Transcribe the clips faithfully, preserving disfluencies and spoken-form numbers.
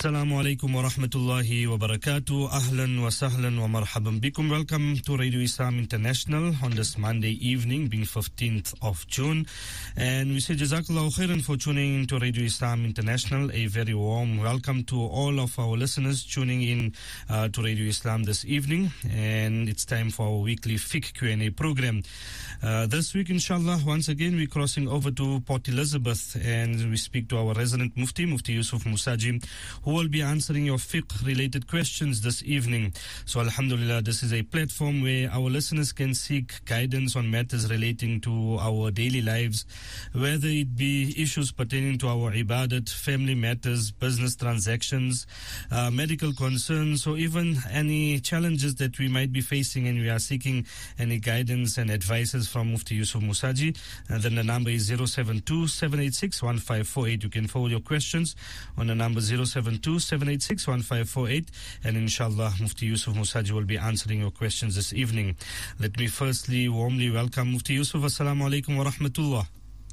Assalamu alaikum wa rahmatullahi wa barakatuh. Ahlan wa sahlan wa marhaban bikum. Welcome to Radio Islam International on this Monday evening, being fifteenth of June. And we say Jazakallahu khairan for tuning in to Radio Islam International. A very warm welcome to all of our listeners tuning in uh, to Radio Islam this evening. And it's time for our weekly Fiqh Q and A program. Uh, this week, inshallah, once again, we're crossing over to Port Elizabeth and we speak to our resident Mufti, Mufti Yusuf Musaji, who will be answering your fiqh-related questions this evening. So, alhamdulillah, this is a platform where our listeners can seek guidance on matters relating to our daily lives, whether it be issues pertaining to our ibadat, family matters, business transactions, uh, medical concerns, or even any challenges that we might be facing, and we are seeking any guidance and advices from Mufti Yusuf Musaji. And then the number is zero seven two, seven eight six, one five four eight. You can forward your questions on the number zero seven two, seven eight six, one five four eight, and inshallah Mufti Yusuf Musaji will be answering your questions this evening. Let me firstly warmly welcome Mufti Yusuf. Assalamu alaikum wa rahmatullah.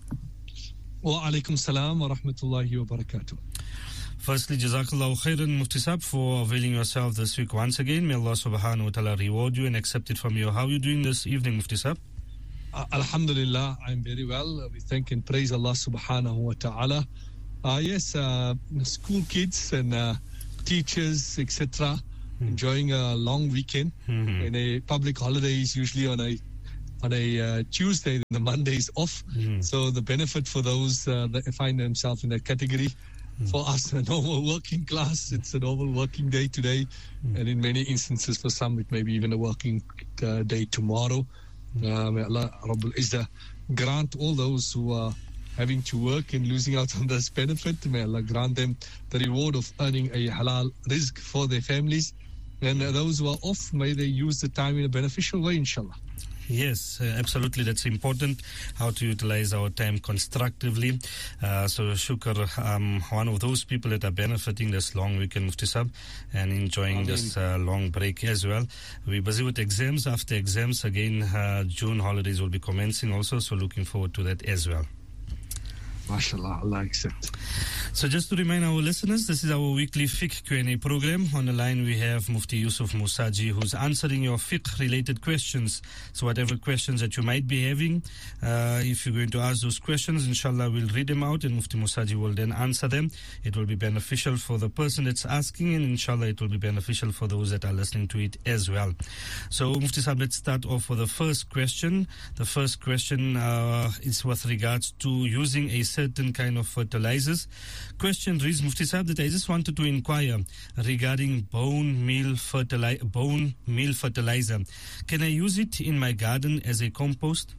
Wa alaikum salam wa rahmatullahi wa barakatuh. Firstly, Jazakallahu khairan, Mufti Sahib, for availing yourself this week once again. May Allah subhanahu wa ta'ala reward you and accept it from you. How are you doing this evening, Mufti Sahib? Uh, Alhamdulillah, I'm very well. Uh, we thank and praise Allah subhanahu wa ta'ala. Uh, yes, uh, school kids and uh, teachers, et cetera, mm. enjoying a long weekend. Mm-hmm. And a public holiday is usually on a on a uh, Tuesday, the Monday is off. Mm. So the benefit for those uh, that find themselves in that category. Mm. For us, a normal working class, it's a normal working day today. Mm. And in many instances, for some, it may be even a working uh, day tomorrow. Uh, may Allah Rabbul Izzah grant all those who are having to work and losing out on this benefit. May Allah grant them the reward of earning a halal rizq for their families. And uh, those who are off, may they use the time in a beneficial way, inshallah. Yes, uh, absolutely. That's important, how to utilize our time constructively. Uh, so, shukr, um, one of those people that are benefiting this long weekend, Mufti Sahib, and enjoying Ameen. this uh, long break as well. We're busy with exams. After exams, again, uh, June holidays will be commencing also, so looking forward to that as well. MashaAllah, Allah accept. So just to remind our listeners, this is our weekly Fiqh Q and A program. On the line we have Mufti Yusuf Musaji, who's answering your fiqh-related questions. So whatever questions that you might be having, uh, if you're going to ask those questions, inshallah, we'll read them out and Mufti Musaji will then answer them. It will be beneficial for the person that's asking, and inshallah, it will be beneficial for those that are listening to it as well. So Mufti Sahib, let's start off with the first question. The first question uh, is with regards to using a certain kind of fertilizers. Question reads, Mufti Sahib, that I just wanted to inquire regarding bone meal fertilizer. Bone meal fertilizer. Can I use it in my garden as a compost?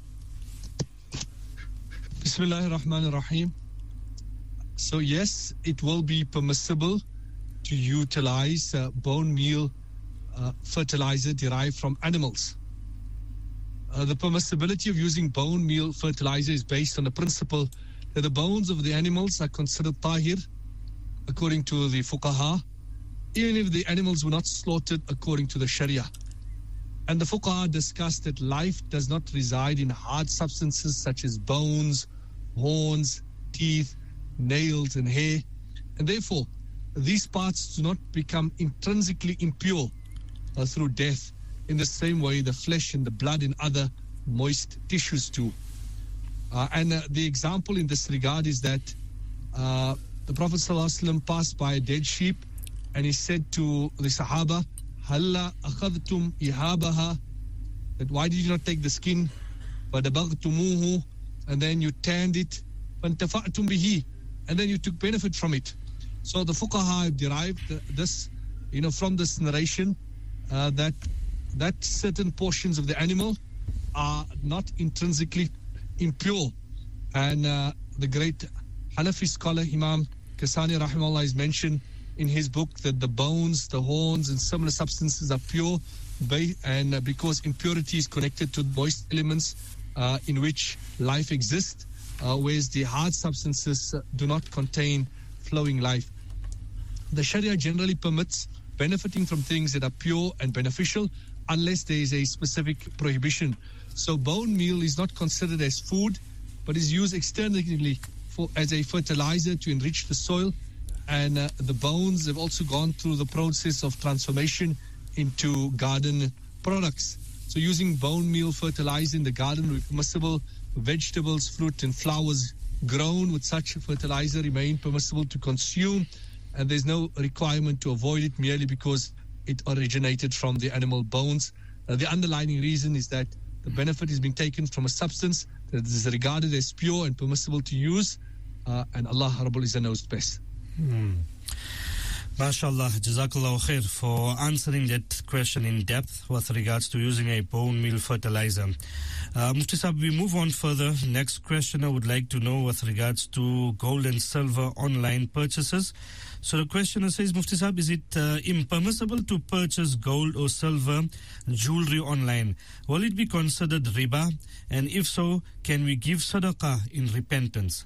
Bismillahir Rahmanir Rahim. So yes, it will be permissible to utilize uh, bone meal uh, fertilizer derived from animals. Uh, the permissibility of using bone meal fertilizer is based on the principle that the bones of the animals are considered tahir, according to the fuqaha, even if the animals were not slaughtered according to the sharia. And the fuqaha discussed that life does not reside in hard substances such as bones, horns, teeth, nails, and hair. And therefore, these parts do not become intrinsically impure uh, through death, in the same way the flesh and the blood and other moist tissues do. Uh, and uh, the example in this regard is that uh, the Prophet ﷺ passed by a dead sheep and he said to the Sahaba, Halla akhadtum ihabaha, that why did you not take the skin, fadabaghtumuhu, and then you tanned it, fantafa'tum bihi, and then you took benefit from it. So the fuqaha have derived this, you know, from this narration, uh, that that certain portions of the animal are not intrinsically impure. And uh, the great Hanafi scholar Imam Kasani rahimahullah has mentioned in his book that the bones, the horns and similar substances are pure, and uh, because impurity is connected to moist elements uh, in which life exists, uh, whereas the hard substances uh, do not contain flowing life. The Sharia generally permits benefiting from things that are pure and beneficial unless there is a specific prohibition. So bone meal is not considered as food, but is used externally for as a fertilizer to enrich the soil and uh, the bones have also gone through the process of transformation into garden products. So using bone meal fertilizer in the garden will be permissible. Vegetables, fruit and flowers grown with such fertilizer remain permissible to consume, and there's no requirement to avoid it merely because it originated from the animal bones. Uh, the underlying reason is that the benefit is being taken from a substance that is regarded as pure and permissible to use, uh, and Allah Rabbul Izzah knows best. Hmm. MashaAllah, Jazakallah khair for answering that question in depth with regards to using a bone meal fertilizer. Uh, Mufti Sahib, we move on further. Next question I would like to know with regards to gold and silver online purchases. So the questioner says, Mufti Sahib, is it uh, impermissible to purchase gold or silver jewelry online? Will it be considered riba? And if so, can we give sadaqah in repentance?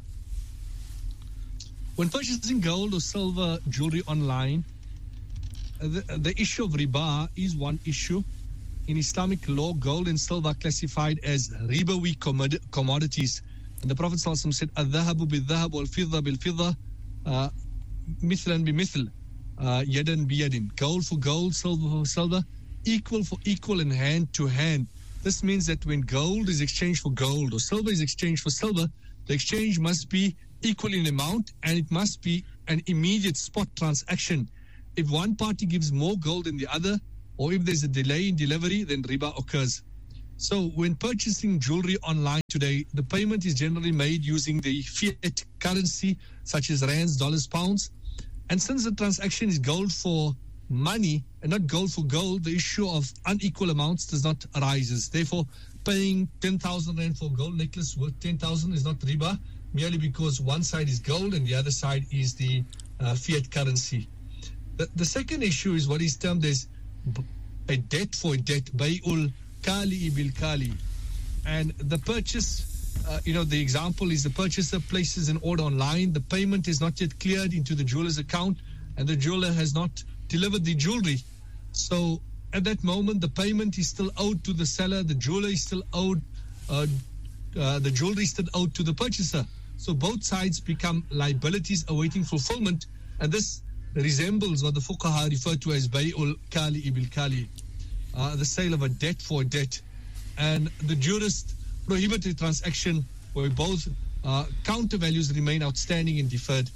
When purchasing gold or silver jewelry online, the, the issue of riba is one issue. In Islamic law, gold and silver are classified as ribawi commod- commodities. And the Prophet ﷺ said, "Al-dhahabu bil-dhahab wal-fidda bil-fidda, uh, mithlan bi-mithl, uh, yadan bi-yadin." Gold for gold, silver for silver, equal for equal and hand to hand. This means that when gold is exchanged for gold or silver is exchanged for silver, the exchange must be equal in amount, and it must be an immediate spot transaction. If one party gives more gold than the other, or if there's a delay in delivery, then riba occurs. So when purchasing jewelry online today, the payment is generally made using the fiat currency, such as rands, dollars, pounds. And since the transaction is gold for money and not gold for gold, the issue of unequal amounts does not arise. Therefore, paying ten thousand rand for a gold necklace worth ten thousand is not riba, merely because one side is gold and the other side is the uh, fiat currency. The, the second issue is what is termed as a debt for a debt, bay'ul kali bil kali. And the purchase, uh, you know, the example is the purchaser places an order online, the payment is not yet cleared into the jeweler's account, and the jeweler has not delivered the jewelry. So at that moment, the payment is still owed to the seller, the jeweler is still owed, uh, uh, the jewelry is still owed to the purchaser. So both sides become liabilities awaiting fulfillment, and this resembles what the fuqaha refer to as bay'ul kali ibil kali, uh, the sale of a debt for a debt. And the jurist prohibited a transaction where both uh, counter values remain outstanding and deferred.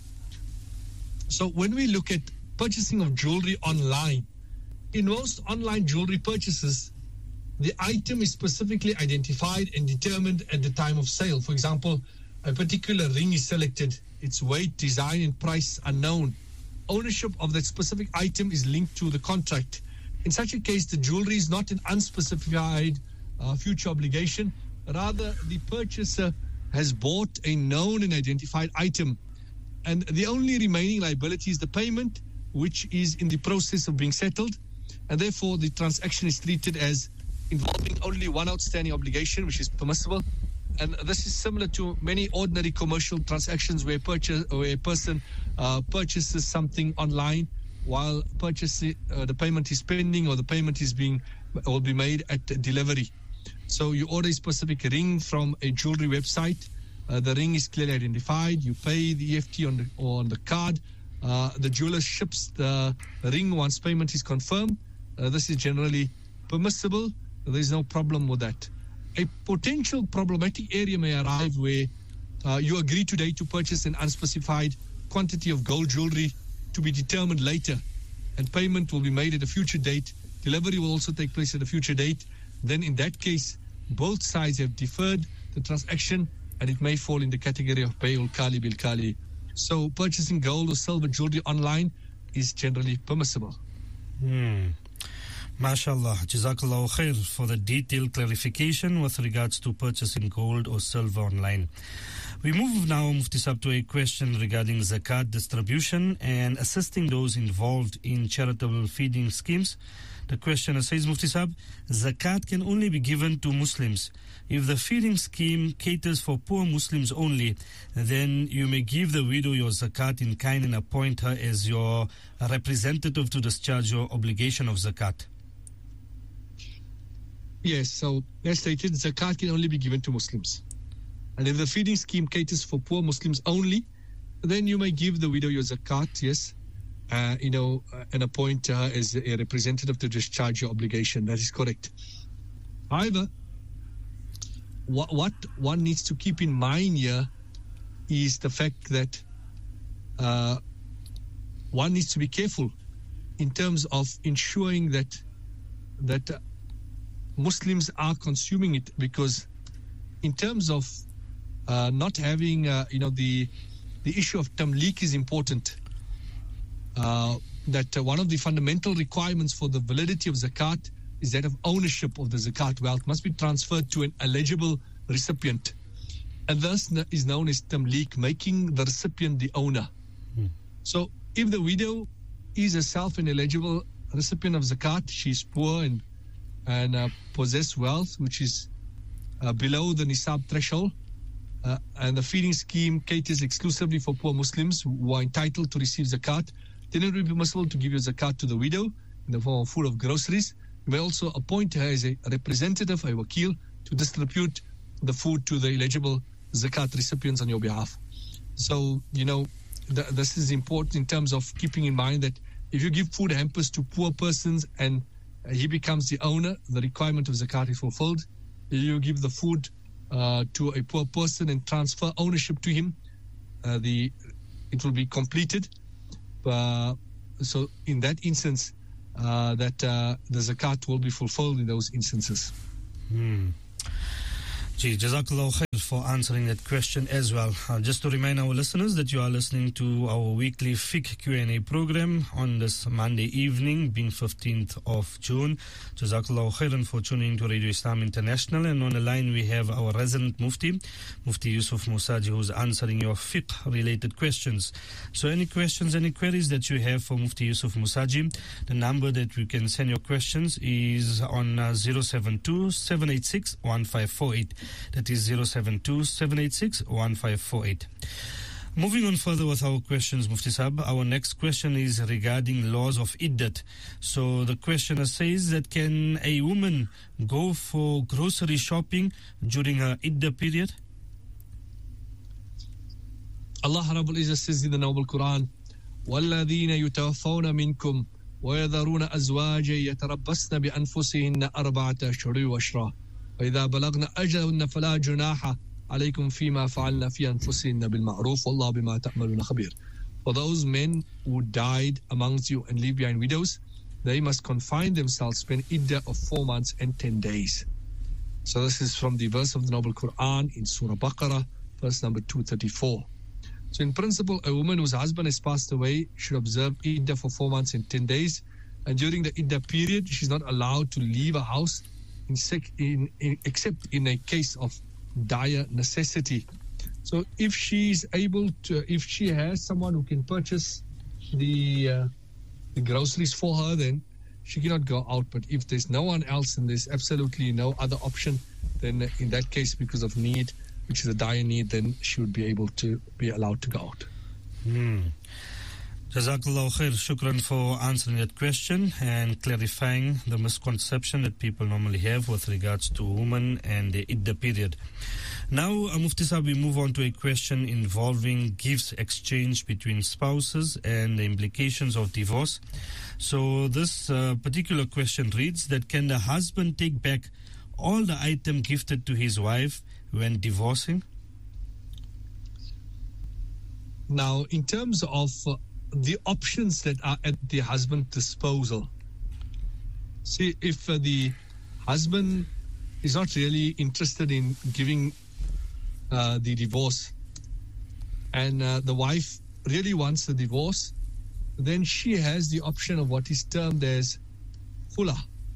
So when we look at purchasing of jewelry online, in most online jewelry purchases, the item is specifically identified and determined at the time of sale. For example, a particular ring is selected, its weight, design, and price are known. Ownership of that specific item is linked to the contract. In such a case, the jewelry is not an unspecified uh, future obligation. Rather, the purchaser has bought a known and identified item, and the only remaining liability is the payment, which is in the process of being settled, and therefore the transaction is treated as involving only one outstanding obligation, which is permissible. And this is similar to many ordinary commercial transactions where, purchase, where a person uh, purchases something online while purchasing, uh, the payment is pending, or the payment is being will be made at delivery. So you order a specific ring from a jewelry website. Uh, the ring is clearly identified. You pay the E F T on the, or on the card. Uh, the jeweler ships the ring once payment is confirmed. Uh, this is generally permissible. There is no problem with that. A potential problematic area may arrive where uh, you agree today to purchase an unspecified quantity of gold jewelry to be determined later, and payment will be made at a future date. Delivery will also take place at a future date. Then in that case, both sides have deferred the transaction, and it may fall in the category of bay'ul kali bil kali. So purchasing gold or silver jewelry online is generally permissible. Hmm. MashaAllah, Jazakallah khair for the detailed clarification with regards to purchasing gold or silver online. We move now, Mufti Sahib, to a question regarding zakat distribution and assisting those involved in charitable feeding schemes. The questioner says, Mufti Sahib, zakat can only be given to Muslims. If the feeding scheme caters for poor Muslims only, then you may give the widow your zakat in kind and appoint her as your representative to discharge your obligation of zakat. Yes, so as stated, zakat can only be given to Muslims. And if the feeding scheme caters for poor Muslims only, then you may give the widow your zakat, yes, uh, you know, uh, and appoint her as a representative to discharge your obligation. That is correct. However, what, what one needs to keep in mind here is the fact that uh, one needs to be careful in terms of ensuring that that uh, Muslims are consuming it, because in terms of uh, not having, uh, you know, the the issue of tamlik is important. Uh, that uh, one of the fundamental requirements for the validity of zakat is that of ownership of the zakat wealth must be transferred to an eligible recipient, and thus is known as tamlik, making the recipient the owner. Hmm. So if the widow is herself an eligible recipient of zakat, she's poor and and uh, possess wealth which is uh, below the nisab threshold, uh, and the feeding scheme caters exclusively for poor Muslims who are entitled to receive zakat, then it will be permissible to give your zakat to the widow in the form of food of groceries. You may also appoint her as a representative, a wakil, to distribute the food to the eligible zakat recipients on your behalf. So, you know, th- this is important in terms of keeping in mind that if you give food hampers to poor persons and he becomes the owner, the requirement of zakat is fulfilled. If you give the food uh, to a poor person and transfer ownership to him, uh, the it will be completed. Uh, so in that instance, uh, that uh, the zakat will be fulfilled in those instances. Hmm. Gee, Jazakallah khair for answering that question as well. Uh, just to remind our listeners that you are listening to our weekly fiqh Q and A program on this Monday evening, being fifteenth of June. Jazakallah khairan for tuning to Radio Islam International. And on the line we have our resident Mufti, Mufti Yusuf Musaji, who's answering your fiqh-related questions. So any questions, any queries that you have for Mufti Yusuf Musaji, the number that you can send your questions is on uh, zero seven two, seven eight six, one five four eight. That is zero seven two, seven eight six, one five four eight. Moving on further with our questions, Mufti Sahab, our next question is regarding laws of iddat. So the questioner says that can a woman go for grocery shopping during her iddah period? Allah Rabbul Izzah says in the Noble Quran, وَالَّذِينَ يُتَوَفَّوْنَ مِنْكُمْ وَيَذَرُونَ أَزْوَاجًا يَتَرَبَّصْنَ بِأَنفُسِهِنَّ أَرْبَعَةَ أَشْهُرٍ وَعَشْرًا وإذا بلغنا أجلهن فلا جناح عليكم فيما فعلنا في أنفسهن بالمعروف والله بما تعملون خبير. For those men who died amongst you and leave behind widows, they must confine themselves, spend iddah of four months and ten days. So this is from the verse of the Noble Quran in Surah Baqarah, verse number two thirty-four. So in principle, a woman whose husband has passed away should observe iddah for four months and ten days. And during the iddah period, she's not allowed to leave a house In, in, in, except in a case of dire necessity. So if she's able to, if she has someone who can purchase the, uh, the groceries for her, then she cannot go out. But if there's no one else and there's absolutely no other option, then in that case, because of need, which is a dire need, then she would be able to be allowed to go out. Hmm. Jazakallah khair, shukran for answering that question and clarifying the misconception that people normally have with regards to women and the iddah period. Now, uh, Mufti Sahib, we move on to a question involving gifts exchanged between spouses and the implications of divorce. So this uh, particular question reads that can the husband take back all the items gifted to his wife when divorcing? Now, in terms of uh, the options that are at the husband's disposal. See, if uh, the husband is not really interested in giving uh, the divorce and uh, the wife really wants the divorce, then she has the option of what is termed as khula.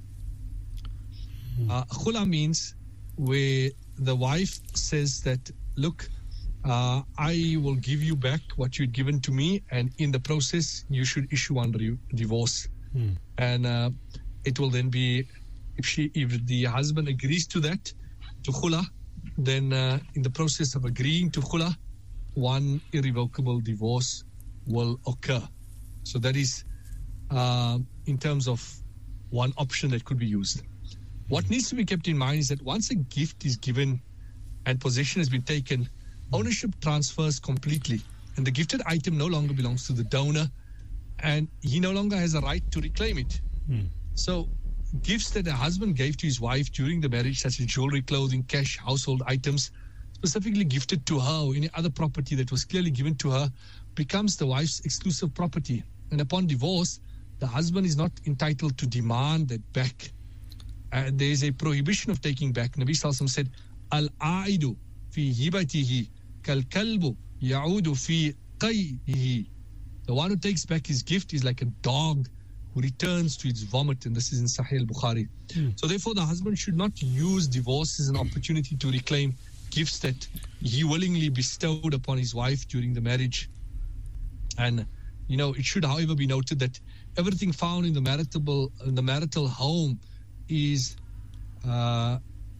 Uh, khula means where the wife says that, look, Uh, I will give you back what you'd given to me, and in the process, you should issue one re- divorce. Hmm. And uh, it will then be, if she, if the husband agrees to that, to khula, then uh, in the process of agreeing to khula, one irrevocable divorce will occur. So that is uh, in terms of one option that could be used. What needs to be kept in mind is that once a gift is given and possession has been taken, ownership transfers completely. and the gifted item no longer belongs to the donor, and he no longer has a right to reclaim it. Hmm. So gifts that a husband gave to his wife during the marriage, such as jewelry, clothing, cash, household items, specifically gifted to her, or any other property that was clearly given to her, becomes the wife's exclusive property. And upon divorce, the husband is not entitled to demand that back. Uh, there is a prohibition of taking back. Nabi Sallallahu Alaihi Wasallam said, Al-a'idu fi hibatihi kal-kalbu ya'udu fi qayhihi. The one who takes back his gift is like a dog who returns to its vomit, and this is in Sahih al-Bukhari. Hmm. So therefore, the husband should not use divorce as an opportunity to reclaim gifts that he willingly bestowed upon his wife during the marriage. And, you know, it should, however, be noted that everything found in the marital, in the marital home is, uh,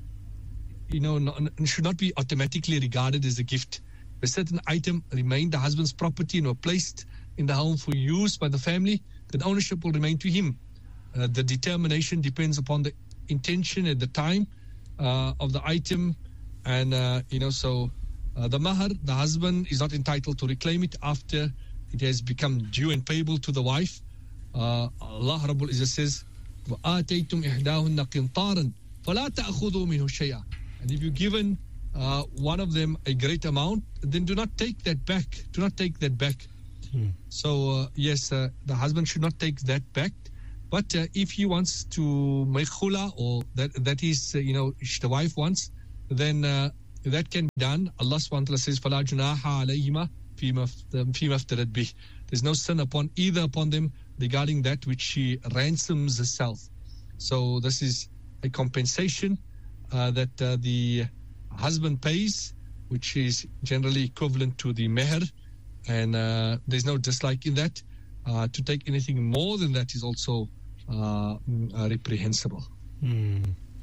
you know, not, should not be automatically regarded as a gift. A certain item remained the husband's property and were placed in the home for use by the family, then ownership will remain to him. Uh, the determination depends upon the intention at the time uh, of the item. And, uh, you know, so uh, the mahar, the husband is not entitled to reclaim it after it has become due and payable to the wife. Uh, Allah Rabbul Izzah says, وَآتَيْتُمْ إِحْدَاهُنَّ قِنْطَارًا فَلَا تَأْخُذُوا مِنْهُ شَيْئًا. And if you've given uh, one of them a great amount, then do not take that back. Do not take that back. Hmm. So, uh, yes, uh, the husband should not take that back. But uh, if he wants to make khula, or that that is, uh, you know, the wife wants, then uh, that can be done. Allah subhanahu wa ta'ala says, فَلَا جُنَاحَ عَلَيْهِمَا فِيمَا افْتَرَتْ بِهِ. There's no sin upon either upon them regarding that which she ransoms herself. So this is a compensation uh, that uh, the husband pays, which is generally equivalent to the meher. And uh, there's no dislike in that. Uh, to take anything more than that is also uh, uh, reprehensible. Hmm.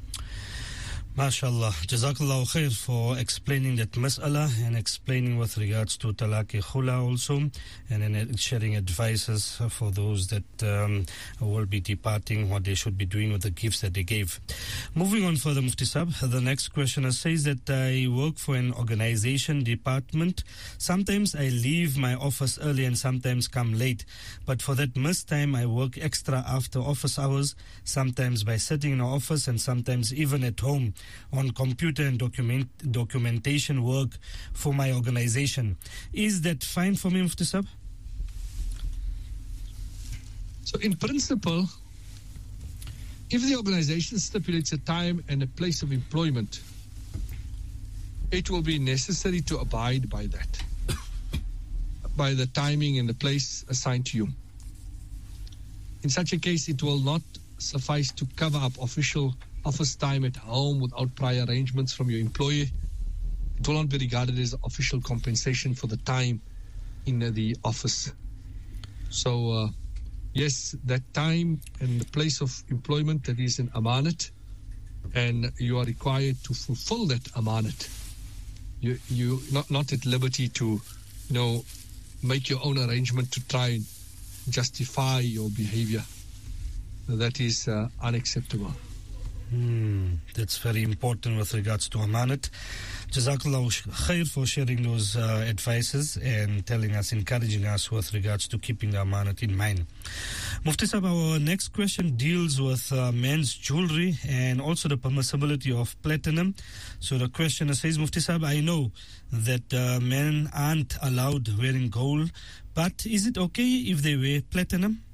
MashaAllah. Jazakallahu khair for explaining that mas'ala and explaining with regards to talaq khula also, and then sharing advices for those that um, will be departing, what they should be doing with the gifts that they gave. Moving on further, Mufti Sahib, the next questioner says that I work for an organization department. Sometimes I leave my office early and sometimes come late, but for that missed time I work extra after office hours, sometimes by sitting in the office and sometimes even at home on computer and document documentation work for my organization. Is that fine for me, Mufti Sahib? So in principle, if the organization stipulates a time and a place of employment, it will be necessary to abide by that, by the timing and the place assigned to you. In such a case, it will not suffice to cover up official office time at home without prior arrangements from your employer. It will not be regarded as official compensation for the time in the office. So, uh, yes, that time and the place of employment, that is an amanat, and you are required to fulfill that amanat. You, you not not at liberty to, you know, make your own arrangement to try and justify your behavior. That is uh, unacceptable. Hmm, that's very important with regards to amanat. Jazakallah khair for sharing those uh, advices and telling us, encouraging us with regards to keeping the amanat in mind. Mufti Sahib, our next question deals with uh, men's jewelry and also the permissibility of platinum. So the questioner says, Mufti Sahib, I know that uh, men aren't allowed wearing gold, but is it okay if they wear platinum?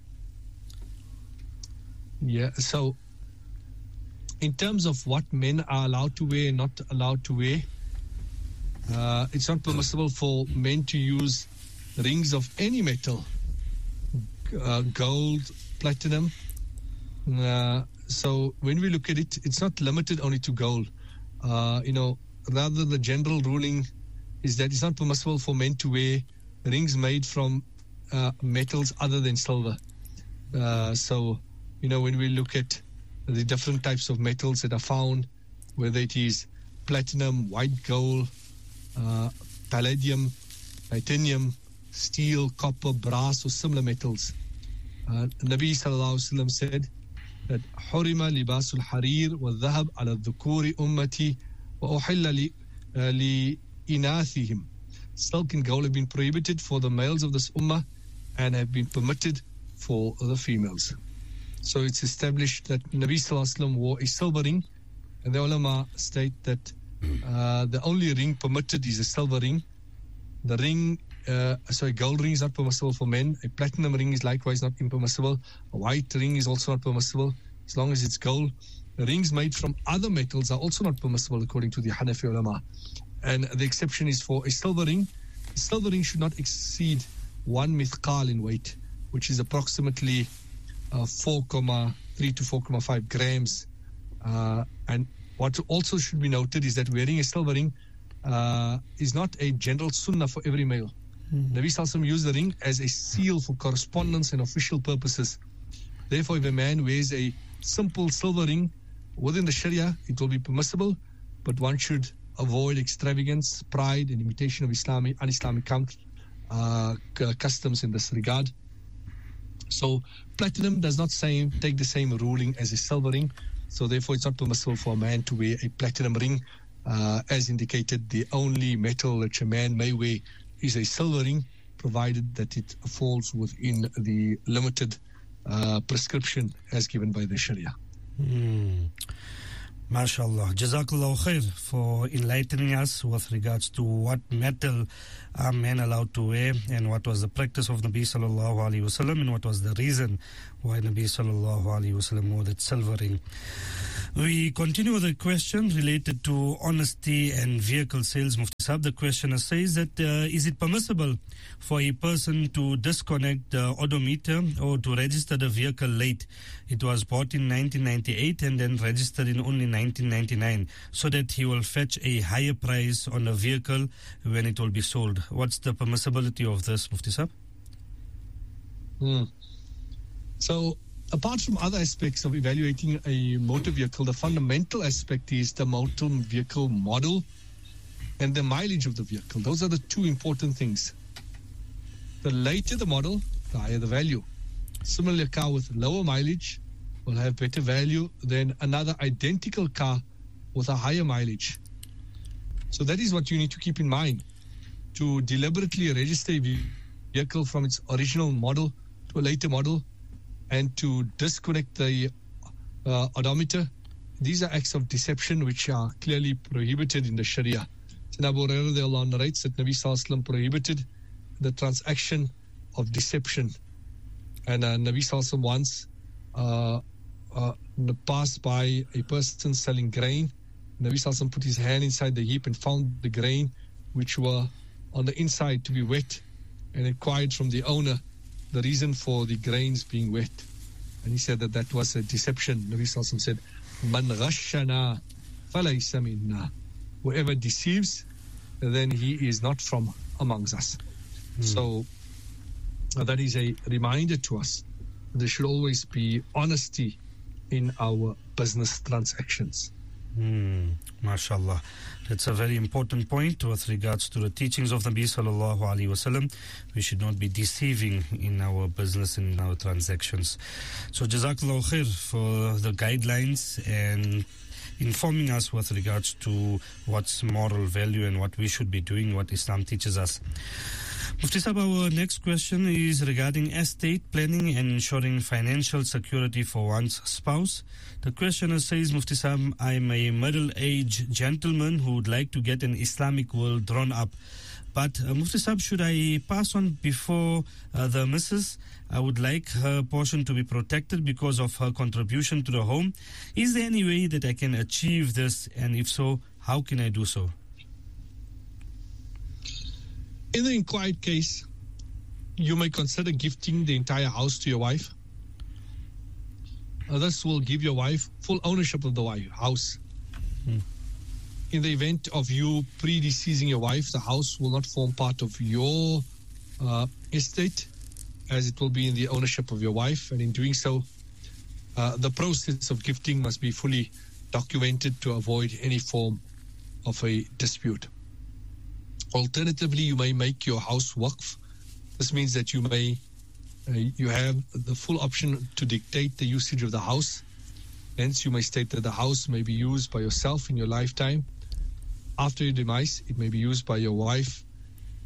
Yeah, so in terms of what men are allowed to wear and not allowed to wear, uh, it's not permissible for men to use rings of any metal, uh, gold, platinum. Uh, so when we look at it, it's not limited only to gold. Uh, you know, rather the general ruling is that it's not permissible for men to wear rings made from uh, metals other than silver. Uh, so, you know, when we look at the different types of metals that are found, whether it is platinum, white gold, uh, palladium, titanium, steel, copper, brass, or similar metals. Uh, Nabi sallallahu alaihi wasallam said that حُرِمَ لِبَاسُ الْحَرِيرِ وَالذَّهَبْ عَلَى الذُّكُورِ أُمَّتِي وَأُحِلَّ لِإِنَاثِهِمْ. silk and gold have been prohibited for the males of this ummah and have been permitted for the females. So it's established that Nabi Sallallahu Alaihi Wasallam wore a silver ring, and the ulama state that uh, the only ring permitted is a silver ring. The ring, uh, sorry, gold ring is not permissible for men. A platinum ring is likewise not impermissible. A white ring is also not permissible as long as it's gold. The rings made from other metals are also not permissible according to the Hanafi ulama. And the exception is for a silver ring. A silver ring should not exceed one mithqal in weight, which is approximately uh, four point three to four point five grams. Uh, and what also should be noted is that wearing a silver ring uh, is not a general sunnah for every male. Mm-hmm. Nabi Sallallahu Alaihi Wasallam used the ring as a seal for correspondence and official purposes. Therefore, if a man wears a simple silver ring within the Sharia, it will be permissible, but one should avoid extravagance, pride, and imitation of Islamic, un-Islamic uh, customs in this regard. So, platinum does not same, take the same ruling as a silver ring. So, therefore, it's not permissible for a man to wear a platinum ring. Uh, as indicated, the only metal that a man may wear is a silver ring, provided that it falls within the limited uh, prescription as given by the Sharia. Mm. MashaAllah. Jazakallah khair for enlightening us with regards to what metal are men allowed to wear and what was the practice of Nabi Sallallahu Alaihi Wasallam and what was the reason why Nabi Sallallahu Alaihi Wasallam wore that silver ring. We continue with a question related to honesty and vehicle sales. Mufti Sahib, the questioner says that uh, is it permissible for a person to disconnect the odometer or to register the vehicle late? It was bought in nineteen ninety-eight and then registered in only nineteen ninety-nine, so that he will fetch a higher price on a vehicle when it will be sold. What's the permissibility of this, Mufti Sahib? Hmm. So, apart from other aspects of evaluating a motor vehicle, the fundamental aspect is the motor vehicle model and the mileage of the vehicle. Those are the two important things. The later the model, the higher the value. Similarly, a car with lower mileage will have better value than another identical car with a higher mileage. So that is what you need to keep in mind. To deliberately register a vehicle from its original model to a later model and to disconnect the uh, odometer, these are acts of deception which are clearly prohibited in the Sharia. So Abu Hurairah narrates that Nabi Sallallahu Alaihi Wasallam prohibited the transaction of deception. And uh, Nabi Sallallahu Alaihi Wasallam once uh, uh, passed by a person selling grain. Nabi Sallallahu Alaihi Wasallam put his hand inside the heap and found the grain which were on the inside to be wet, and inquired from the owner the reason for the grains being wet. And he said that that was a deception. Nabi Sallallahu Alaihi Wasallam said, Man ghashana falaysa minna. Whoever deceives, then he is not from amongst us. Hmm. So uh, that is a reminder to us. There should always be honesty in our business transactions. Hmm. MashaAllah. That's a very important point with regards to the teachings of Nabi Sallallahu Alaihi Wasallam. We should not be deceiving in our business and in our transactions. So Jazakallah khair for the guidelines and informing us with regards to what's moral value and what we should be doing, what Islam teaches us. Mufti Sahib, our next question is regarding estate planning and ensuring financial security for one's spouse. The questioner says, Mufti Sahib, I'm a middle-aged gentleman who would like to get an Islamic will drawn up. But uh, Mufti Sahib, should I pass on before uh, the missus? I would like her portion to be protected because of her contribution to the home. Is there any way that I can achieve this? And if so, how can I do so? In the inquired case, you may consider gifting the entire house to your wife. Uh, this will give your wife full ownership of the wife, house. Hmm. In the event of you predeceasing your wife, the house will not form part of your uh, estate, as it will be in the ownership of your wife. And in doing so, uh, the process of gifting must be fully documented to avoid any form of a dispute. Alternatively, you may make your house waqf. This means that you may uh, you have the full option to dictate the usage of the house. Hence, you may state that the house may be used by yourself in your lifetime. After your demise, it may be used by your wife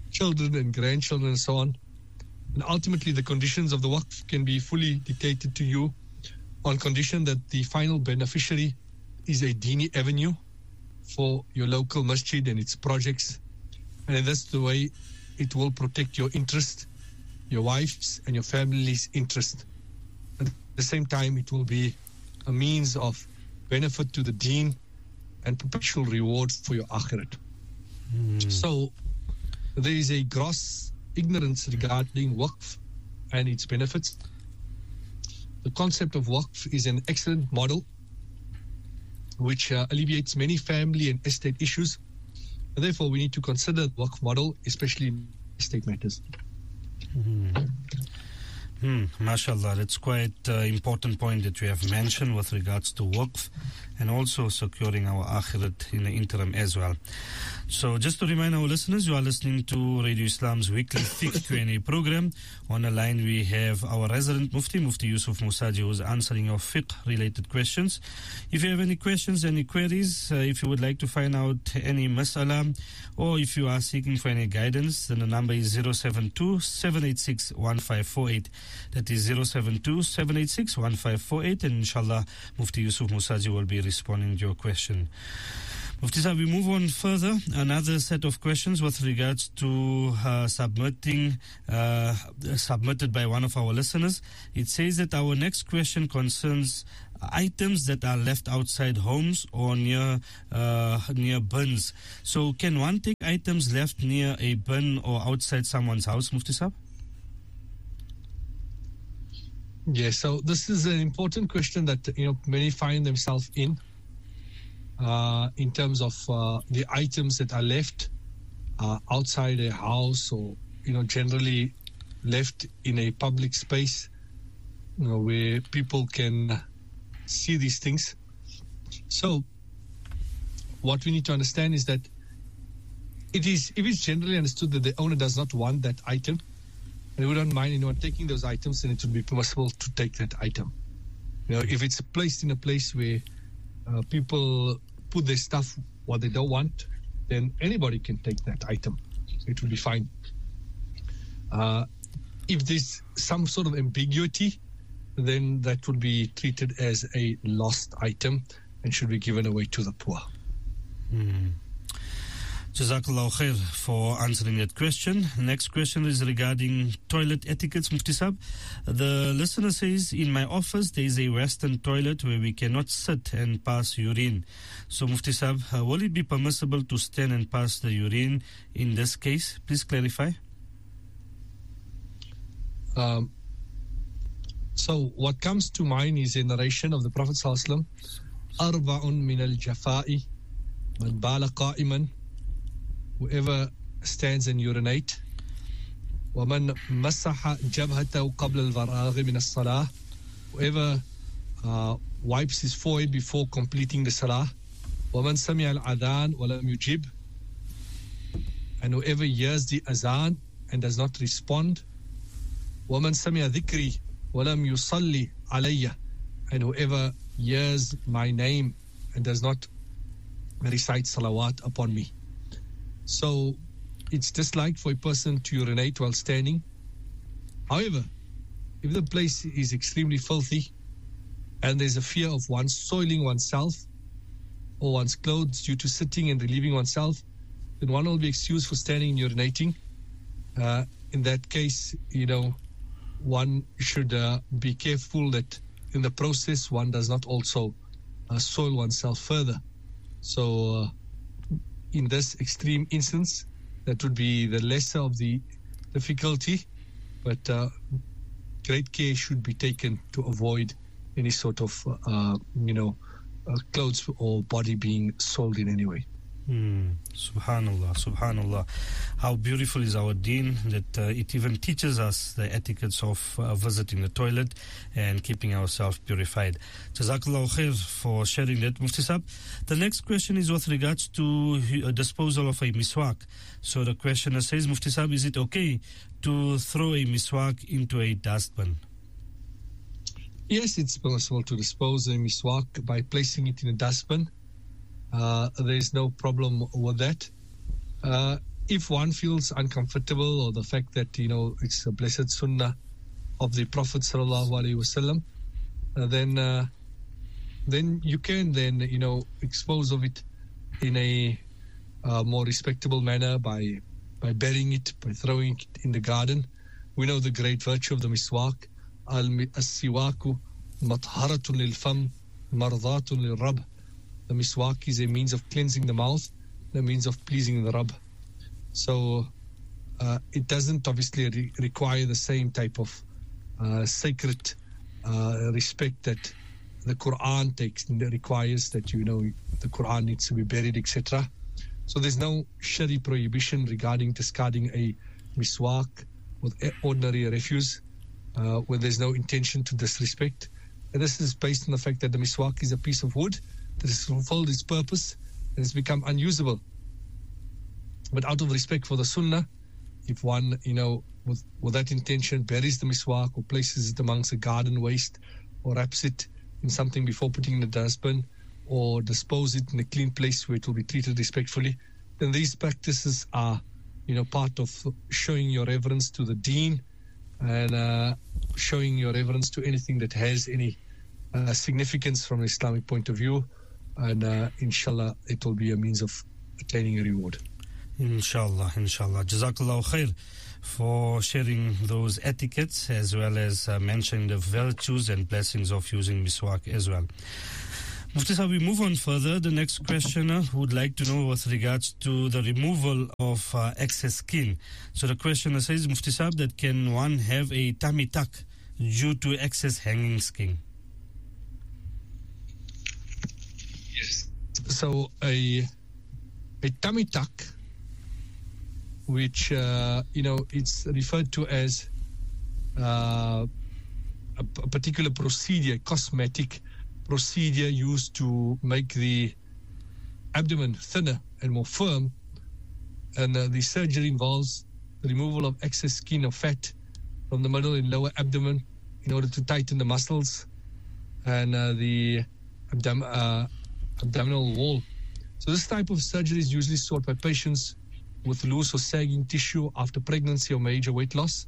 children and grandchildren and so on. And ultimately, the conditions of the waqf can be fully dictated to you on condition that the final beneficiary is a Dini avenue for your local masjid and its projects. And that's the way it will protect your interest, your wife's and your family's interest. At the same time, it will be a means of benefit to the deen and perpetual reward for your akhirat. Mm. So there is a gross ignorance regarding waqf and its benefits. The concept of waqf is an excellent model which uh, alleviates many family and estate issues. And therefore, we need to consider the waqf model, especially in estate matters. Mm. Hmm, mashallah, that's quite an uh, important point that you have mentioned with regards to waqf and also securing our akhirat in the interim as well. So just to remind our listeners, you are listening to Radio Islam's weekly Fiqh Q and A program. On the line we have our resident Mufti, Mufti Yusuf Musaji, who is answering your fiqh-related questions. If you have any questions, any queries, uh, if you would like to find out any mas'ala, or if you are seeking for any guidance, then the number is zero seven two, seven eight six, one five four eight. That is zero seven two, seven eight six, one five four eight, and inshallah Mufti Yusuf Musaji will be responding to your question. Mufti Sahib, we move on further. Another set of questions with regards to uh, submitting, uh, submitted by one of our listeners. It says that our next question concerns items that are left outside homes or near uh, near bins. So can one take items left near a bin or outside someone's house, Mufti Sahib? Yes, so this is an important question that you know many find themselves in. Uh, in terms of uh, the items that are left uh, outside a house, or you know generally left in a public space, you know, where people can see these things. So what we need to understand is that it is if it's generally understood that the owner does not want that item, and we don't mind anyone taking those items, then it would be possible to take that item. You know, if it's placed in a place where uh, people put their stuff what they don't want, then anybody can take that item. It will be fine. Uh, if there's some sort of ambiguity, then that would be treated as a lost item and should be given away to the poor. Mm. Jazakallah khair for answering that question. Next question is regarding toilet etiquettes, Mufti Sahib. The listener says, in my office there is a western toilet where we cannot sit and pass urine. So Mufti Sahib, uh, will it be permissible to stand and pass the urine in this case? Please clarify. Um, so what comes to mind is a narration of the Prophet Sallallahu Alaihi Wasallam, Arba'un min al-jafa'i man bala qa'iman, whoever stands and urinate, وَمَنْ مَسَّحَ جَبْهَتَهُ قَبْلَ الْفَرَاغِ مِنَ الصَّلَاةِ, whoever uh, wipes his forehead before completing the salah, وَمَنْ سَمِعَ الْأَذَانِ وَلَمْ يُجِبْ, and whoever hears the azan and does not respond, وَمَنْ سَمِعَ ذِكْرِي وَلَمْ يُصَلِّ عَلَيَّ, and whoever hears my name and does not recite salawat upon me. So it's disliked for a person to urinate while standing. However, if the place is extremely filthy and there's a fear of one soiling oneself or one's clothes due to sitting and relieving oneself, then one will be excused for standing and urinating. Uh, in that case, you know, one should uh, be careful that in the process one does not also uh, soil oneself further. So uh, in this extreme instance, that would be the lesser of the difficulty, but uh, great care should be taken to avoid any sort of, uh, you know, uh, clothes or body being soiled in any way. Mm, subhanallah, subhanallah. How beautiful is our deen that uh, it even teaches us the etiquettes of uh, visiting the toilet and keeping ourselves purified. Jazakallah khair for sharing that, Mufti Sahib. The next question is with regards to uh, disposal of a miswak. So the questioner says, Mufti Sahib, is it okay to throw a miswak into a dustbin? Yes, it's possible to dispose a miswak by placing it in a dustbin. Uh, there is no problem with that. Uh, if one feels uncomfortable, or the fact that, you know, it's a blessed sunnah of the Prophet sallallahu alaihi wasallam, uh, then uh, then you can then, you know, dispose of it in a uh, more respectable manner by by burying it, by throwing it in the garden. We know the great virtue of the miswak. Al-siwaku matharatun lil-fam mardatun lil-rab. The miswak is a means of cleansing the mouth, the means of pleasing the Rabb. So uh, it doesn't obviously re- require the same type of uh, sacred uh, respect that the Quran takes, and it requires that, you know, the Quran needs to be buried, et cetera. So there's no Shari prohibition regarding discarding a miswak with ordinary refuse uh, where there's no intention to disrespect. And this is based on the fact that the miswak is a piece of wood that has fulfilled its purpose and has become unusable. But out of respect for the sunnah, if one, you know, with, with that intention buries the miswak or places it amongst the garden waste or wraps it in something before putting in the dustbin or dispose it in a clean place where it will be treated respectfully, then these practices are, you know, part of showing your reverence to the deen and uh, showing your reverence to anything that has any uh, significance from an Islamic point of view. And uh, inshallah, it will be a means of attaining a reward. Inshallah, inshallah. Jazakallah khair for sharing those etiquettes as well as uh, mentioning the virtues and blessings of using miswak as well. Mufti Sahib, we move on further. The next questioner would like to know with regards to the removal of uh, excess skin. So the questioner says, Mufti Sahib, that can one have a tummy tuck due to excess hanging skin? Yes. So a a tummy tuck, which, uh, you know, it's referred to as uh, a, a particular procedure, cosmetic procedure used to make the abdomen thinner and more firm. And uh, the surgery involves the removal of excess skin or fat from the middle and lower abdomen in order to tighten the muscles and uh, the abdom- uh, abdominal wall. So this type of surgery is usually sought by patients with loose or sagging tissue after pregnancy or major weight loss.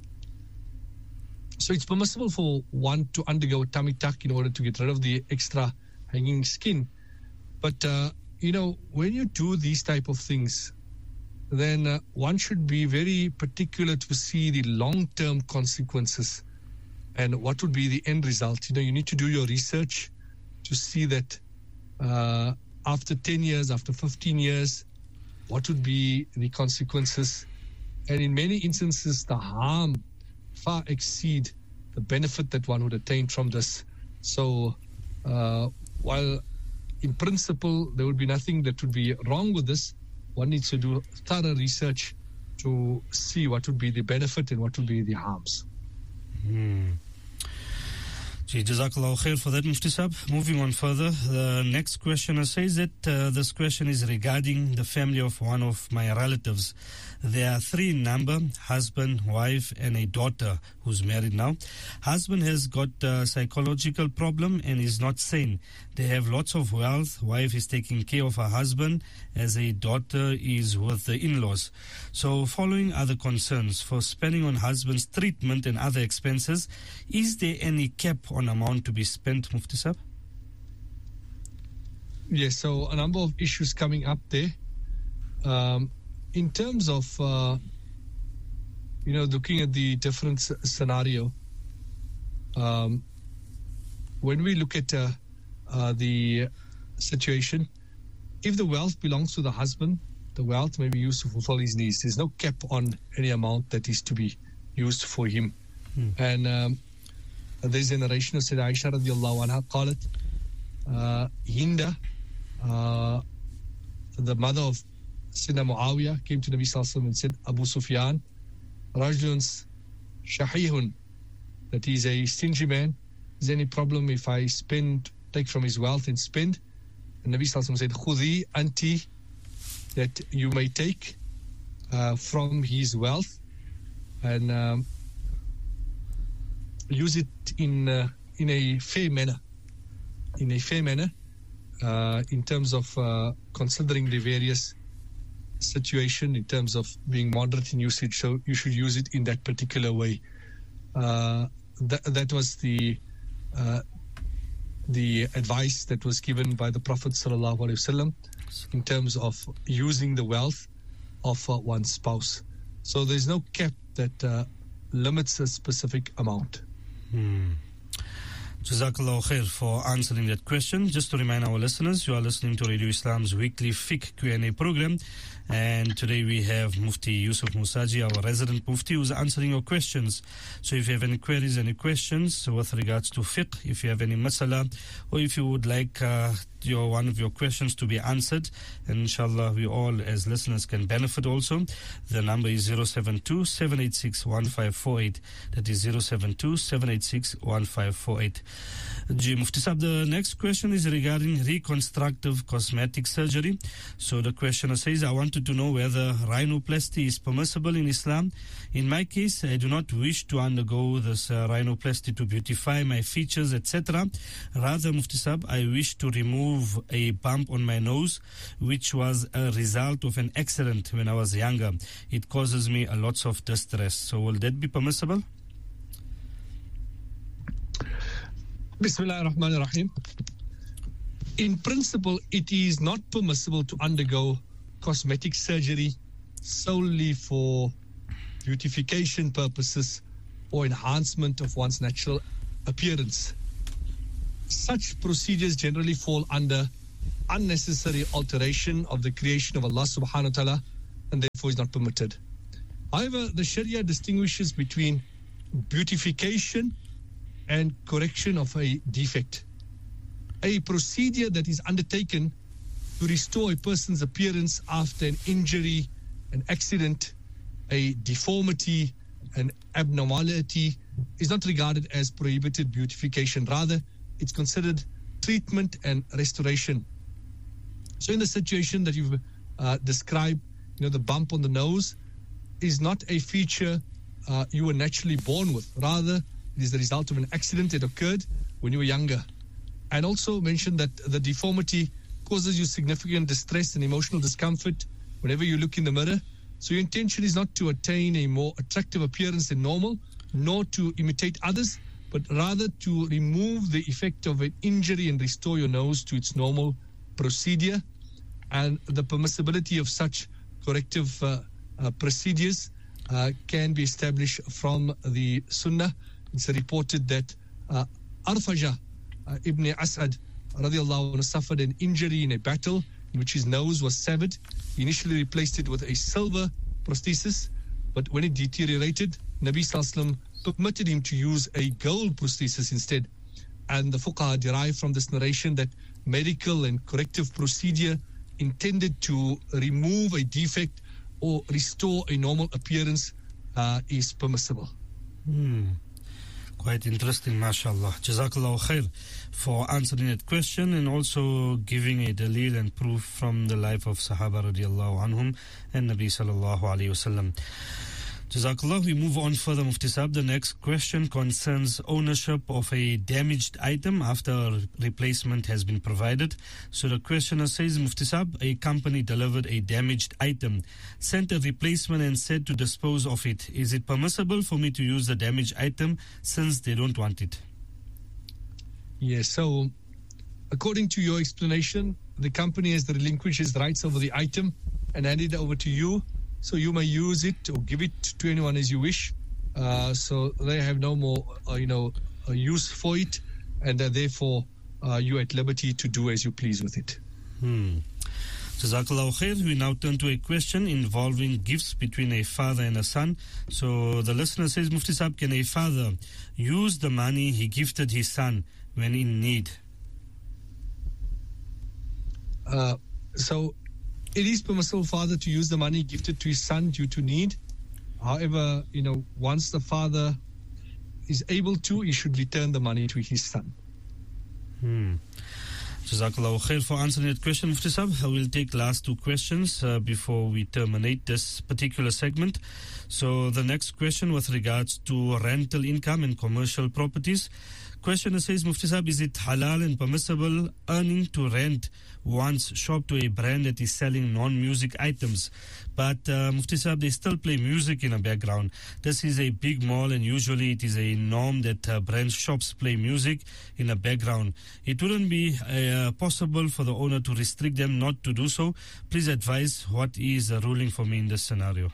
So it's permissible for one to undergo a tummy tuck in order to get rid of the extra hanging skin. But, uh, you know, when you do these type of things, then uh, one should be very particular to see the long-term consequences and what would be the end result. You know, you need to do your research to see that uh, after ten years, after fifteen years, what would be the consequences. And in many instances, the harm far exceed the benefit that one would attain from this. So uh, while in principle there would be nothing that would be wrong with this, one needs to do thorough research to see what would be the benefit and what would be the harms. Hmm. Jazakallah khair for that, Mufti Sahib. Moving on further, the next questioner says that uh, this question is regarding the family of one of my relatives. There are three in number, husband, wife, and a daughter who's married now. Husband has got a psychological problem and is not sane. They have lots of wealth. Wife is taking care of her husband as a daughter is with the in-laws. So following other concerns for spending on husband's treatment and other expenses, is there any cap on amount to be spent, Mufti Sahib? Yes, so a number of issues coming up there. Um, in terms of, uh, you know, looking at the different s- scenario, um, when we look at uh, uh, the situation, if the wealth belongs to the husband, the wealth may be used to fulfill his needs. There's no cap on any amount that is to be used for him. Hmm. And um, there's a narration of Sayyidah Aisha radiallahu anha qalat, uh, Hinda, uh, the mother of Sayyidina Muawiyah, came to Nabi Sallallahu Alaihi Wasallam and said, Abu Sufyan, Rajulun Shahihun, that he's a stingy man. Is there any problem if I spend, take from his wealth and spend? And Nabi Sallallahu Alaihi Wasallam said, Khudi anti, that you may take uh, from his wealth and um, use it in uh, in a fair manner, in a fair manner, uh, in terms of uh, considering the various situation in terms of being moderate in usage, so you should use it in that particular way. Uh, that, that was the uh, the advice that was given by the Prophet sallallahu alaihi wasallam in terms of using the wealth of uh, one's spouse. So there's no cap that uh, limits a specific amount. Hmm. Jazakallah khair for answering that question. Just to remind our listeners, you are listening to Radio Islam's weekly Fiqh Q and A program. And today we have Mufti Yusuf Musaji, our resident Mufti, who's answering your questions. So if you have any queries, any questions with regards to fiqh, if you have any masala, or if you would like uh, your one of your questions to be answered, and inshallah we all as listeners can benefit also, the number is zero seven two, seven eight six, one five four eight. That is zero seven two, seven eight six, one five four eight. Ji Mufti Sahib, the next question is regarding reconstructive cosmetic surgery. So the questioner says, I wanted to know whether rhinoplasty is permissible in Islam. In my case, I do not wish to undergo this uh, rhinoplasty to beautify my features, et cetera. Rather, Mufti Sahib, I wish to remove a bump on my nose, which was a result of an accident when I was younger. It causes me a lot of distress. So will that be permissible? Bismillah ar-Rahman ar-Rahim. In principle, it is not permissible to undergo cosmetic surgery solely for beautification purposes or enhancement of one's natural appearance. Such procedures generally fall under unnecessary alteration of the creation of Allah subhanahu wa ta'ala and therefore is not permitted. However, the Sharia distinguishes between beautification and correction of a defect. A procedure that is undertaken to restore a person's appearance after an injury, an accident, a deformity, an abnormality is not regarded as prohibited beautification. Rather, it's considered treatment and restoration. So in the situation that you've uh, described, you know, the bump on the nose is not a feature uh, you were naturally born with. Rather, it is the result of an accident that occurred when you were younger. And also mentioned that the deformity causes you significant distress and emotional discomfort whenever you look in the mirror. So your intention is not to attain a more attractive appearance than normal, nor to imitate others, but rather to remove the effect of an injury and restore your nose to its normal procedure. And the permissibility of such corrective uh, uh, procedures uh, can be established from the Sunnah. It's reported that uh, Arfaja uh, ibn As'ad radiallahu anhu suffered an injury in a battle in which his nose was severed. He initially replaced it with a silver prosthesis, but when it deteriorated, Nabi Sallallahu Alaihi Wasallam permitted him to use a gold prosthesis instead. And the fuqaha derive from this narration that medical and corrective procedure intended to remove a defect or restore a normal appearance uh, is permissible. Hmm. Quite interesting, mashallah. Jazakallah khair for answering that question and also giving a dalil and proof from the life of Sahaba radiallahu anhum and Nabi sallallahu alayhi wasallam. Jazakallah. We move on further, Mufti Sahib. The next question concerns ownership of a damaged item after replacement has been provided. So the questioner says, Mufti Sahib, a company delivered a damaged item, sent a replacement and said to dispose of it. Is it permissible for me to use the damaged item since they don't want it? Yes, so according to your explanation, the company has relinquished its rights over the item and handed it over to you. So you may use it or give it to anyone as you wish. Uh, so they have no more, uh, you know, uh, use for it, and uh, therefore uh, you are at liberty to do as you please with it. Hmm. Jazakallah khair. We now turn to a question involving gifts between a father and a son. So the listener says, Mufti Sahib, can a father use the money he gifted his son when in need? Uh, so it is permissible for father to use the money gifted to his son due to need. However, you know, once the father is able to, he should return the money to his son. Hmm. Jazakallah khair for answering that question, Mufti Sahib. I will take last two questions uh, before we terminate this particular segment. So the next question with regards to rental income and commercial properties. Questioner says, Mufti Sahib, is it halal and permissible earning to rent one's shop to a brand that is selling non-music items? But uh, Mufti Sahib, they still play music in the background. This is a big mall, and usually it is a norm that uh, brand shops play music in the background. It wouldn't be uh, possible for the owner to restrict them not to do so. Please advise what is the ruling for me in this scenario.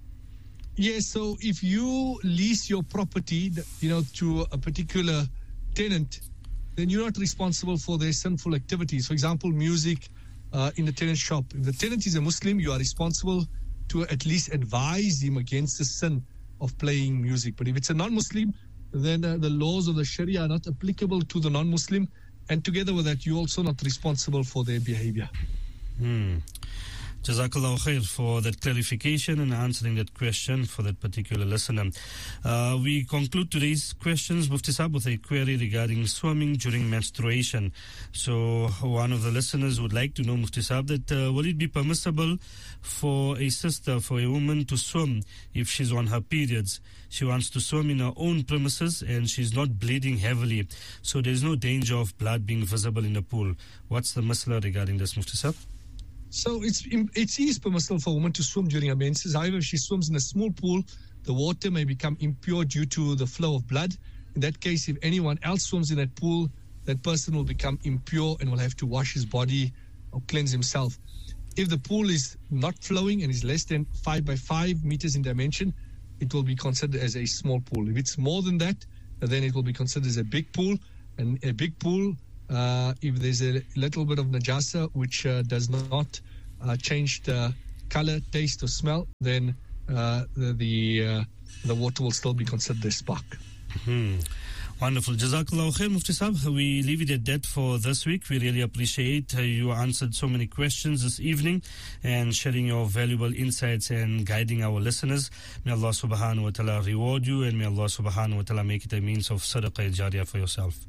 Yes, so if you lease your property, you know, to a particular tenant, then you're not responsible for their sinful activities. For example, music uh, in the tenant shop. If the tenant is a Muslim, you are responsible to at least advise him against the sin of playing music. But if it's a non-Muslim, then uh, the laws of the Sharia are not applicable to the non-Muslim. And together with that, you're also not responsible for their behavior. Hmm. Jazakallah khair for that clarification and answering that question for that particular listener. Uh, we conclude today's questions, Mufti Sahib, with a query regarding swimming during menstruation. So one of the listeners would like to know, Mufti Sahib, that uh, will it be permissible for a sister, for a woman to swim if she's on her periods? She wants to swim in her own premises and she's not bleeding heavily. So there's no danger of blood being visible in the pool. What's the masla regarding this, Mufti Sahib? So it's it is permissible for a woman to swim during her menses. However, if she swims in a small pool, the water may become impure due to the flow of blood. In that case, if anyone else swims in that pool, that person will become impure and will have to wash his body or cleanse himself. If the pool is not flowing and is less than five by five meters in dimension, it will be considered as a small pool. If it's more than that, then it will be considered as a big pool. And a big pool, Uh, if there's a little bit of najasa which uh, does not uh, change the color, taste, or smell, then uh, the the, uh, the water will still be considered a spark. Hmm. Wonderful. Jazakallah khair, Mufti Sahib. We leave it at that for this week. We really appreciate uh, you answered so many questions this evening and sharing your valuable insights and guiding our listeners. May Allah subhanahu wa ta'ala reward you, and may Allah subhanahu wa ta'ala make it a means of sadaqah jariyah for yourself.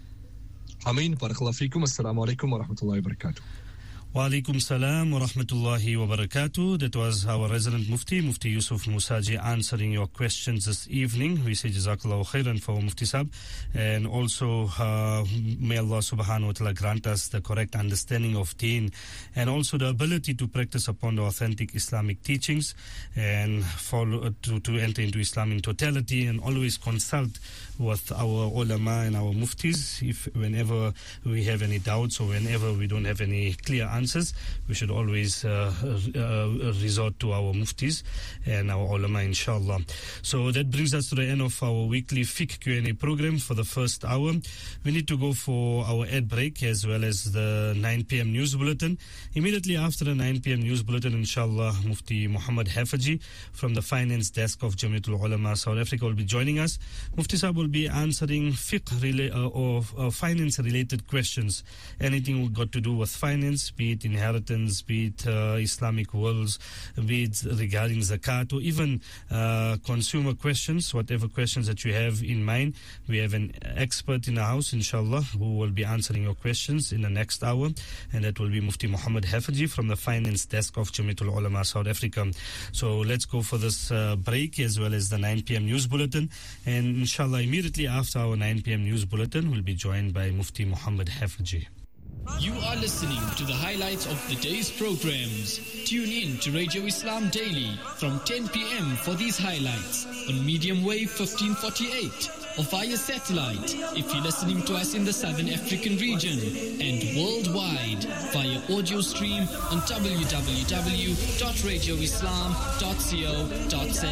Ameen. Barakallahu feekum. Assalamu alaikum wa rahmatullahi wa barakatuh. Wa alaikum salam wa rahmatullahi wa barakatuh. That was our resident Mufti, Mufti Yusuf Musaji, answering your questions this evening. We say Jazakallahu khairan for Mufti Sahib. And also, uh, may Allah subhanahu wa ta'ala grant us the correct understanding of deen and also the ability to practice upon the authentic Islamic teachings and follow to, to enter into Islam in totality, and always consult with our ulama and our muftis if whenever we have any doubts or whenever we don't have any clear answers. We should always uh, uh, resort to our muftis and our ulama, inshallah. So that brings us to the end of our weekly fiqh Q and A program for the first hour. We need to go for our ad break as well as the nine p.m. news bulletin. Immediately after the nine p.m. news bulletin, inshallah, Mufti Muhammad Hafaji from the finance desk of Jamiatul Ulama South Africa will be joining us. Mufti Sahib will be answering fiqh rela- uh, or uh, finance related questions. Anything we've got to do with finance, be it inheritance, be it uh, Islamic wills, be it regarding zakat, or even uh, consumer questions, whatever questions that you have in mind. We have an expert in the house, inshallah, who will be answering your questions in the next hour, and that will be Mufti Muhammad Hafaji from the finance desk of Jamiatul Ulama South Africa. So let's go for this uh, break as well as the nine p.m. news bulletin, and inshallah immediately after our nine p.m. news bulletin we'll be joined by Mufti Muhammad Hafaji. You are listening to the highlights of the day's programs. Tune in to Radio Islam Daily from ten p.m. for these highlights on medium wave fifteen forty-eight or via satellite if you're listening to us in the Southern African region, and worldwide via audio stream on w w w dot radio islam dot co dot z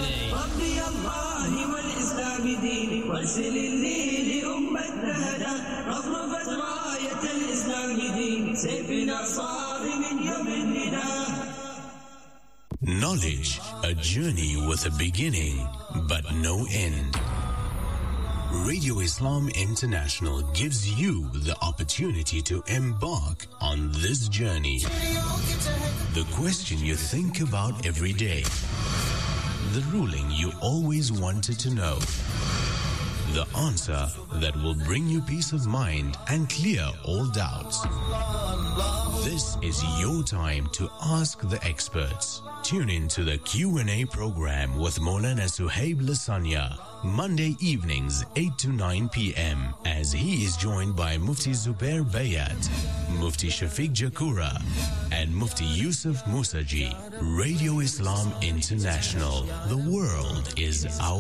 a. Knowledge, a journey with a beginning, but no end. Radio Islam International gives you the opportunity to embark on this journey. The question you think about every day. The ruling you always wanted to know. the answer that will bring you peace of mind and clear all doubts. This is your time to ask the experts. Tune in to the Q and A program with Maulana Suhaib Lasanya, Monday evenings eight to nine p.m. as he is joined by Mufti Zubair Bayat, Mufti Shafiq Jakura and Mufti Yusuf Musaji. Radio Islam International. The world is our